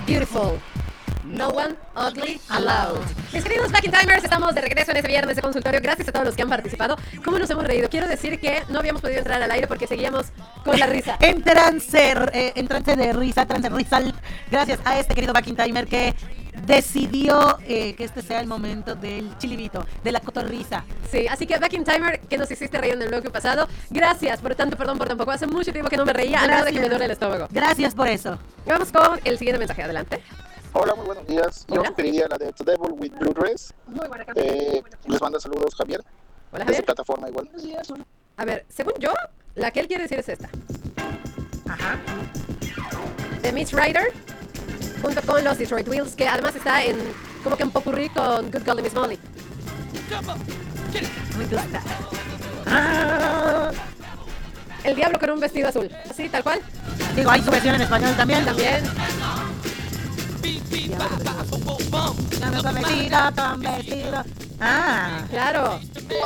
Beautiful. No one ugly allowed. Mis queridos Back in Timers, estamos de regreso en este viernes de consultorio. Gracias a todos los que han participado. ¿Cómo nos hemos reído? Quiero decir que no habíamos podido entrar al aire porque seguíamos con la risa. En trance de risa, trance risal. Gracias a este querido Back in Timer que decidió que este sea el momento del chilibito, de la cotorrisa. Sí, así que Back in Timer, que nos hiciste reír en el bloque pasado. Gracias por tanto, perdón por tampoco. Hace mucho tiempo que no me reía, antes de que me duele el estómago. Gracias por eso. Vamos con el siguiente mensaje, adelante. Hola, muy buenos días. Yo preferiría la de The Devil with Blue Dress. Muy buena canción. Les manda saludos Javier. Hola, De Javier. su plataforma igual. A ver, según yo, la que él quiere decir es esta. Ajá. De Mitch Ryder, junto con los Detroit Wheels, que además está en como que en popurrí con Good Golden Miss Molly. Me gusta. El diablo con un vestido azul. Así, tal cual. Digo, hay su versión en español también. También. Con vestido. Ah. Claro.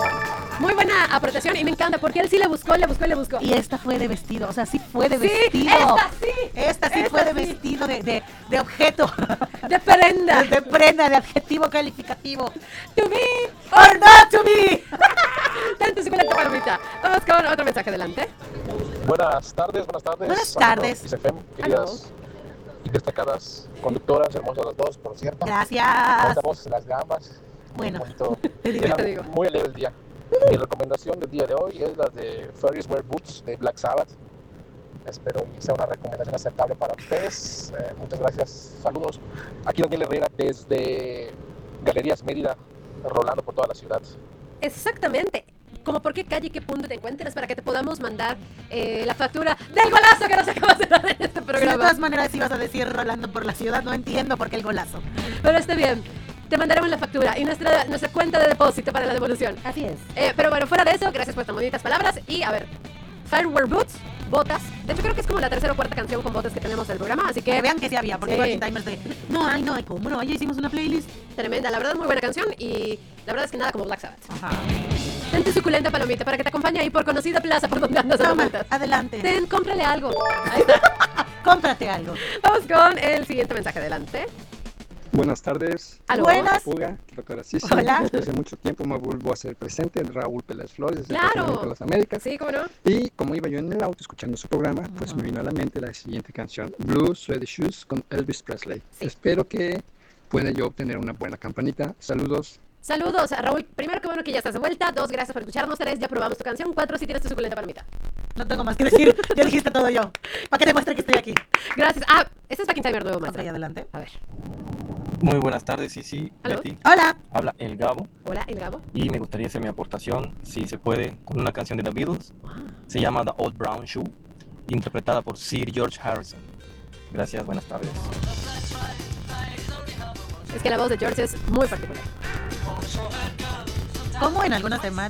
Muy buena aportación y me encanta porque él sí le buscó. Y esta fue de vestido, o sea, sí fue de Sí, vestido. esta sí. Esta fue de vestido, de objeto. De prenda. De prenda, de adjetivo calificativo. To be. Or not to be. Tanto su coleta palomita. Vamos con otro mensaje adelante. Buenas tardes. Buenas Saludos, tardes. XFM, queridas y destacadas conductoras, hermosas las dos, por cierto. Gracias. Bonita voz, las de ambas. Bueno, Bonito. te digo. Muy alegre el día. Mi recomendación del día de hoy es la de Ferris Wear Boots de Black Sabbath. Espero que sea una recomendación aceptable para ustedes. Muchas gracias. Saludos. Aquí Daniel Herrera desde Galerías Mérida, rolando por toda la ciudad. Exactamente. Como por qué calle y qué punto te encuentras para que te podamos mandar la factura del golazo que nos acabas de dar en este si de programa. todas maneras ibas a decir rolando por la ciudad, no entiendo por qué el golazo. Pero esté bien. Te mandaremos la factura y nuestra cuenta de depósito para la devolución. Así es. Pero bueno, fuera de eso, gracias por tan bonitas palabras. Y a ver, Firewear Boots, botas. De hecho, creo que es como la tercera o cuarta canción con botas que tenemos del programa. Así Que que vean que sí había, porque Sí. hay timers de no hay cómo no, ya hicimos una playlist. tremenda, la verdad, muy buena canción. Y la verdad es que nada como Black Sabbath. Ajá. Ten tu suculenta palomita para que te acompañe ahí por conocida plaza por donde andas. Toma, vueltas. adelante. Ten, cómprale algo. Ahí está. Cómprate algo. Vamos con el siguiente mensaje adelante. Buenas tardes. Aló. Buenas. Fuga, doctora Sisi. Hola. Desde hace mucho tiempo me vuelvo a hacer presente, Raúl Pérez Flores, desde Claro. el Departamento de las Américas. Sí, cómo no. Y como iba yo en el auto escuchando su programa, pues me vino a la mente la siguiente canción, Blue Suede Shoes con Elvis Presley. Sí. Espero que pueda yo obtener una buena campanita. Saludos. Saludos a Raúl. Primero, qué bueno que ya estás de vuelta. 2, gracias por escucharnos. 3, ya probamos tu canción. 4, si tienes tu suculenta palomita. No tengo más que decir. Ya dijiste todo yo. Para que demuestre que estoy aquí. Gracias. Este es Back in Timer nuevo, Ok, maestra. adelante. A ver. Muy buenas tardes, sí, ¿Aló? Betty. Hola. Habla El Gabo Hola, el Gabo. y me gustaría hacer mi aportación, si se puede, con una canción de The Beatles. Se llama The Old Brown Shoe, interpretada por Sir George Harrison. Gracias, buenas tardes. Es que la voz de George es muy particular. Como en algunos temas